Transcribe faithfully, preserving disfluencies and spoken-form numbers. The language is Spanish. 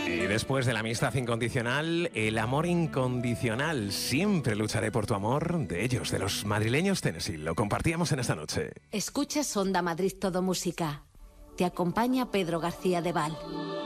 Y después de la amistad incondicional, el amor incondicional. Siempre lucharé por tu amor. De ellos, de los madrileños Tennessee. Lo compartíamos en esta noche. Escuchas Onda Madrid Todo Música. Te acompaña Pedro García de Val.